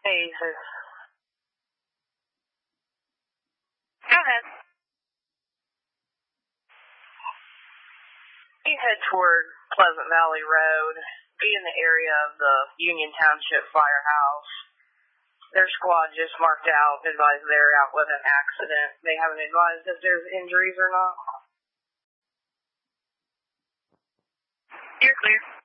Hey, go ahead. You head toward Pleasant Valley Road. Be in the area of the Union Township Firehouse. Their squad just marked out, advised they're out with an accident. They haven't advised if there's injuries or not. You're clear.